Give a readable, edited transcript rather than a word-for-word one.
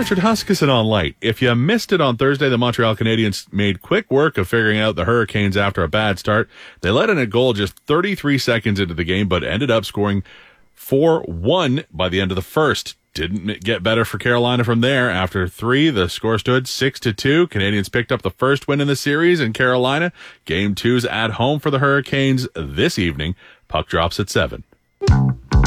Richard Huskisson on light. If you missed it on Thursday, the Montreal Canadiens made quick work of figuring out the Hurricanes after a bad start. They let in a goal just 33 seconds into the game, but ended up scoring 4-1 by the end of the first. Didn't get better for Carolina from there. After 3, the score stood 6-2. Canadians picked up the first win in the series in Carolina. Game 2's at home for the Hurricanes this evening. Puck drops at 7.